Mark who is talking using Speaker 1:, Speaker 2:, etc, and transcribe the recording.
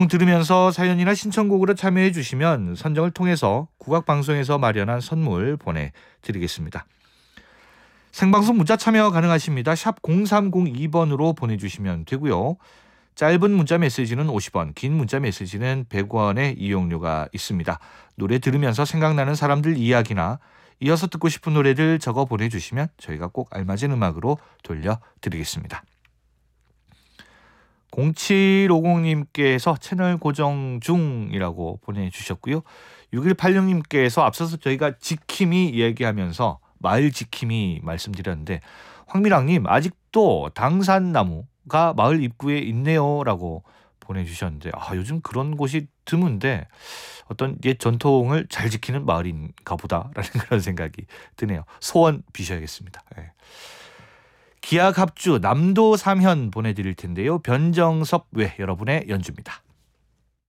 Speaker 1: 들으면서 사연이나 신청곡으로 참여해 주시면 선정을 통해서 국악방송에서 마련한 선물 보내드리겠습니다. 생방송 문자 참여 가능하십니다. 샵 0302번으로 보내주시면 되고요. 짧은 문자 메시지는 50원, 긴 문자 메시지는 100원의 이용료가 있습니다. 노래 들으면서 생각나는 사람들 이야기나 이어서 듣고 싶은 노래를 적어 보내주시면 저희가 꼭 알맞은 음악으로 돌려드리겠습니다. 0750님께서 채널 고정 중이라고 보내주셨고요. 6186님께서 앞서서 저희가 지킴이 얘기하면서 마을 지킴이 말씀드렸는데 황미랑님 아직도 당산나무가 마을 입구에 있네요 라고 보내주셨는데 요즘 그런 곳이 드문데 어떤 옛 전통을 잘 지키는 마을인가 보다라는 그런 생각이 드네요. 소원 비셔야겠습니다. 네. 기악 합주 남도 삼현 보내드릴 텐데요. 변정섭 외 여러분의 연주입니다.